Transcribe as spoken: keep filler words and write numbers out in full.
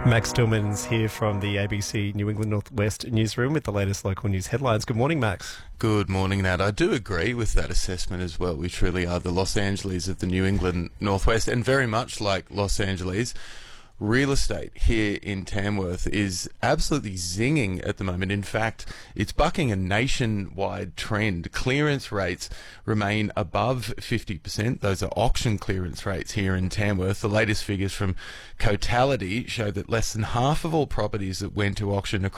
Max Tillman's here from the A B C New England Northwest newsroom with the latest local news headlines. Good morning, Max. Good morning, Nat. I do agree with that assessment as well. We truly are the Los Angeles of the New England Northwest, and very much like Los Angeles, real estate here in Tamworth is absolutely zinging at the moment. In fact, it's bucking a nationwide trend. Clearance rates remain above fifty percent. Those are auction clearance rates here in Tamworth. The latest figures from Cotality show that less than half of all properties that went to auction across